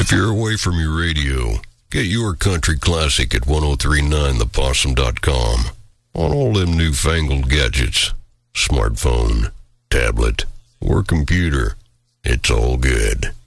If you're away from your radio, get your country classic at 1039thepossum.com on all them newfangled gadgets. Smartphone, tablet, or computer. It's all good.